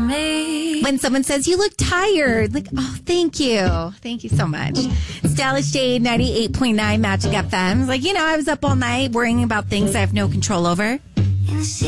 me. When someone says, you look tired, like, oh, thank you. Thank you so much. Stylish Jade, 98.9 Magic FM. Like, I was up all night worrying about things I have no control over.